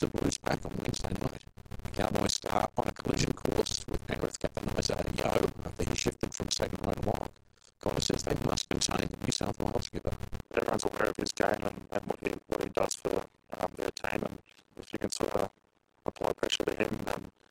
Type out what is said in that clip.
the Blues back on Wednesday night. The Cowboys start on a collision course with Penrith captain Isaiah Yeo after he shifted from second row to lock. Connor says they must contain the New South Wales skipper. Everyone's aware of his game and what he does for